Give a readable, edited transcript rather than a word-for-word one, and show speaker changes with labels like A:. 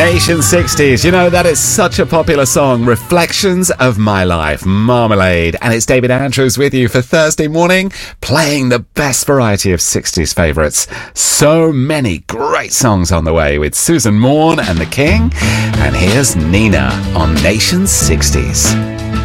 A: Nation 60s. You know, that is such a popular song. Reflections of My Life, Marmalade. And it's David Andrews with you for Thursday morning, playing the best variety of 60s favourites. So many great songs on the way with Susan Morn and The King. And here's Nina on Nation 60s.